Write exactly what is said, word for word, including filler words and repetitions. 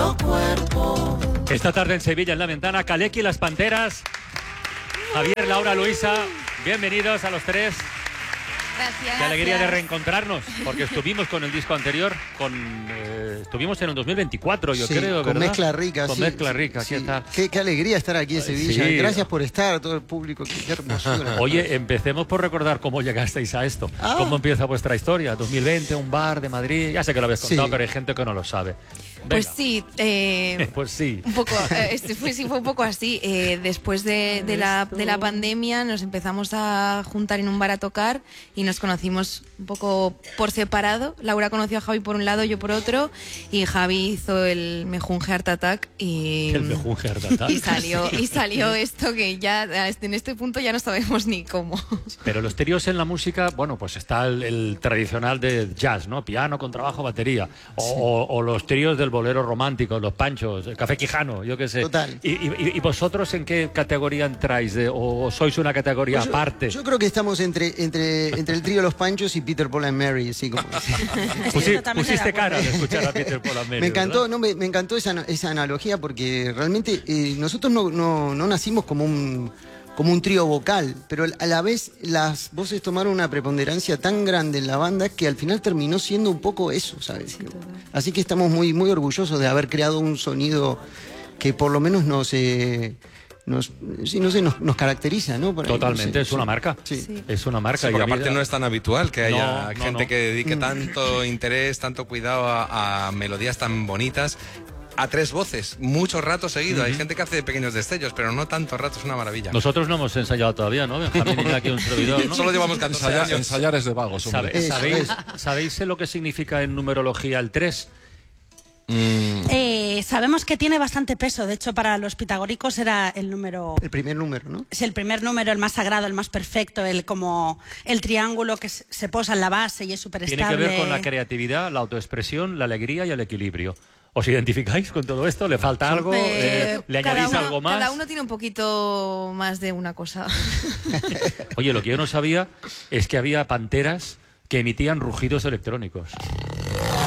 otro cuerpo. Esta tarde en Sevilla, en La Ventana, Kaleki y las Panteras. Javier, Laura, Luisa, bienvenidos a los tres. Gracias. Qué alegría de reencontrarnos, porque estuvimos con el disco anterior, con eh, estuvimos en el dos mil veinticuatro, yo sí, creo, con ¿verdad? Mezcla Rica. Con sí, Mezcla Rica, sí, ¿qué tal? Qué, qué alegría estar aquí en Sevilla. Sí. Gracias por estar, todo el público. Qué, qué hermosura. Oye, empecemos por recordar cómo llegasteis a esto. Ah. ¿Cómo empieza vuestra historia? dos mil veinte, un bar de Madrid. Ya sé que lo habéis contado, Sí. pero hay gente que no lo sabe. Venga. Pues sí, eh, Pues sí. un poco, eh, este fue, sí, fue un poco así. Eh, después de, de, la, de la pandemia nos empezamos a juntar en un bar a tocar y nos conocimos un poco por separado. Laura conoció a Javi por un lado, yo por otro, y Javi hizo el Mejunje Art Attack y, El Mejunje Art Attack. y salió y salió esto que ya en este punto ya no sabemos ni cómo. Pero los tríos en la música, bueno, pues está el, el tradicional de jazz, ¿no? Piano, contrabajo, batería. O, Sí. o, o los tríos del bolero romántico, los panchos, el café quijano, yo qué sé. Total. ¿Y, y, y vosotros en qué categoría entráis? De, ¿O sois una categoría Pues yo, aparte? yo creo que estamos entre, entre, entre el trío Los Panchos y Peter, Paul and Mary, así como. Pusi- pusiste cara de escuchar a Peter Paul and Mary, Me encantó, ¿verdad? no, me, me encantó esa, esa analogía porque realmente eh, nosotros no, no, no nacimos como un, como un trío vocal, pero a la vez las voces tomaron una preponderancia tan grande en la banda que al final terminó siendo un poco eso, ¿sabes? Así que estamos muy, muy orgullosos de haber creado un sonido que por lo menos nos... Eh, Nos, sí, no sé, nos, nos caracteriza, ¿no? Por ahí, Totalmente, no sé, es una sí. marca. Sí. Sí. Es una marca. Sí, y porque a mí- aparte no es tan habitual que haya No, no, gente no. que dedique Mm. tanto interés, tanto cuidado a, a melodías tan bonitas, a tres voces, mucho rato seguido. Hay gente que hace pequeños destellos, pero no tanto rato, es una maravilla. Nosotros no hemos ensayado todavía, ¿no? Benjamín y aquí un servidor, ¿no? Solo llevamos catorce Ensayar, años. ensayar es de vagos, hombre. ¿Sabe- Eso, ¿Sabéis, eso. ¿Sabéis lo que significa en numerología el tres? Mm, Eh, sabemos que tiene bastante peso. De hecho, para los pitagóricos era el número... El primer número, ¿no? Es el primer número, el más sagrado, el más perfecto, el como el triángulo que se se posa en la base y es súper Tiene estable. que ver con la creatividad, la autoexpresión, la alegría y el equilibrio. ¿Os identificáis con todo esto? ¿Le falta algo? Eh, Eh, ¿Le cada añadís uno- algo más? Cada uno tiene un poquito más de una cosa. Oye, lo que yo no sabía es que había panteras que emitían rugidos electrónicos.